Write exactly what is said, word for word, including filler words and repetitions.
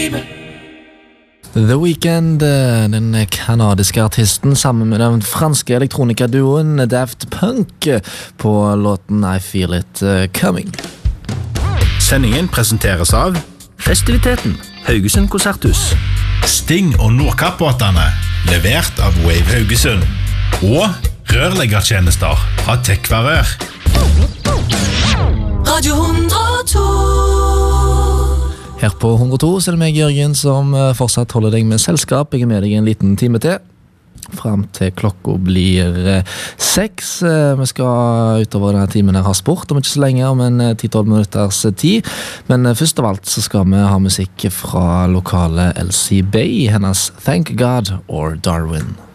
baby. The Weeknd, den kanadiske artisten sammen med den franske elektronikaduoen Daft Punk på låten I Feel It Coming. Sendingen presenteres av Festiviteten, Haugesund Konserthus. Sting og Nordkappbåtene, levert av Wave Haugesund. Og rørleggertjenester fra Tekvarør. Radio hundre og to. Her på hundre og to så er det meg, Jørgen, som fortsatt holder deg med selskap. Jeg er med deg en liten time til, frem til klokka blir seks. Vi skal utover denne timen her ha sport om ikke så lenge, om en ti til tolv minutters tid. Men først av alt så skal vi ha musikk fra lokale Elsie Bay, hennes Thank God or Darwin.